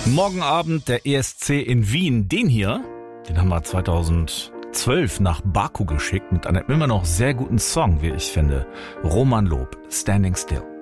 Morgen Abend der ESC in Wien. Den hier, den haben wir 2012 nach Baku geschickt mit einem immer noch sehr guten Song, wie ich finde. Roman Lob, Standing Still.